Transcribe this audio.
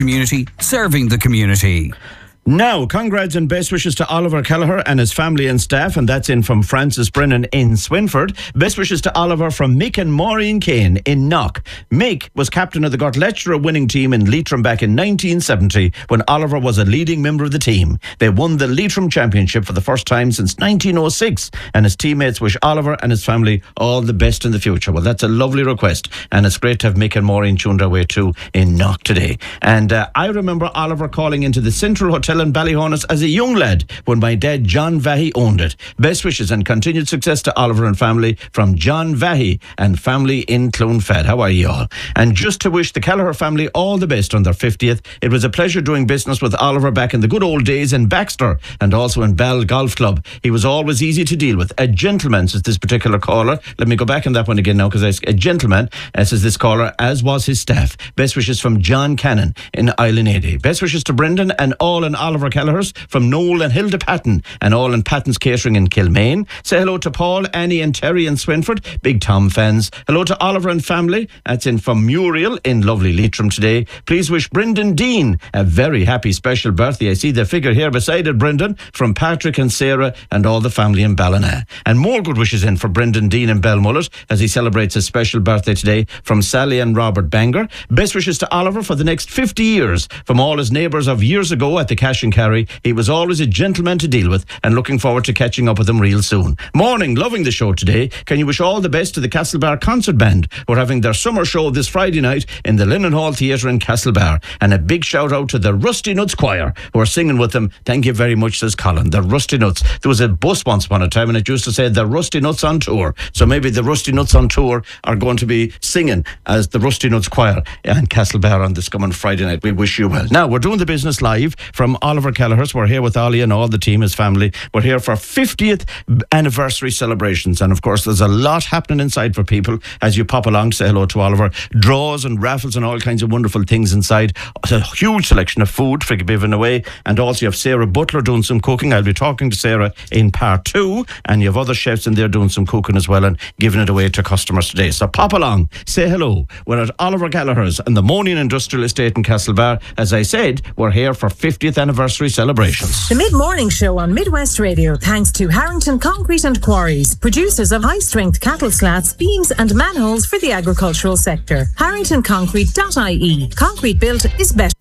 community, serving the community. Now, congrats and best wishes to Oliver Kelleher and his family and staff, and that's in from Francis Brennan in Swinford. Best wishes to Oliver from Mick and Maureen Kane in Knock. Mick was captain of the Gortletcher winning team in Leitrim back in 1970 when Oliver was a leading member of the team. They won the Leitrim Championship for the first time since 1906, and his teammates wish Oliver and his family all the best in the future. Well, that's a lovely request, and it's great to have Mick and Maureen tuned our way too in Knock today. And I remember Oliver calling into the Central Hotel in Ballyhonus as a young lad when my dad John Vahey owned it. Best wishes and continued success to Oliver and family from John Vahey and family in Clonfad. How are you all? And just to wish the Kelleher family all the best on their 50th. It was a pleasure doing business with Oliver back in the good old days in Baxter and also in Bell Golf Club. He was always easy to deal with. A gentleman, says this particular caller. Let me go back on that one again now, because a gentleman, says this caller, as was his staff. Best wishes from John Cannon in Islandady. Best wishes to Brendan and all in Oliver Kelleher's from Noel and Hilda Patton and all in Patton's Catering in Kilmaine. Say hello to Paul, Annie and Terry in Swinford, big Tom fans. Hello to Oliver and family. That's in from Muriel in lovely Leitrim today. Please wish Brendan Dean a very happy special birthday. I see the figure here beside it, Brendan, from Patrick and Sarah and all the family in Ballina. And more good wishes in for Brendan Dean in Belmullet as he celebrates his special birthday today from Sally and Robert Banger. Best wishes to Oliver for the next 50 years from all his neighbours of years ago at the Cash and Carry. He was always a gentleman to deal with, and looking forward to catching up with him real soon. Morning, loving the show today. Can you wish all the best to the Castlebar Concert Band, who are having their summer show this Friday night in the Linen Hall Theatre in Castlebar. And a big shout out to the Rusty Nuts Choir who are singing with them. Thank you very much, says Colin. The Rusty Nuts. There was a bus once upon a time and it used to say the Rusty Nuts on Tour. So maybe the Rusty Nuts on Tour are going to be singing as the Rusty Nuts Choir in Castlebar on this coming Friday night. We wish you well. Now, we're doing the business live from Oliver Kelleher's. We're here with Ollie and all the team, his family. We're here for 50th anniversary celebrations. And of course, there's a lot happening inside for people as you pop along. Say hello to Oliver. Draws and raffles and all kinds of wonderful things inside. A huge selection of food for giving away. And also you have Sarah Butler doing some cooking. I'll be talking to Sarah in part 2. And you have other chefs in there doing some cooking as well and giving it away to customers today. So pop along. Say hello. We're at Oliver Kelleher's and the Monian Industrial Estate in Castlebar. As I said, we're here for 50th anniversary celebrations. The Mid-Morning Show on Midwest Radio, thanks to Harrington Concrete and Quarries, producers of high-strength cattle slats, beams and manholes for the agricultural sector. HarringtonConcrete.ie. Concrete built is better.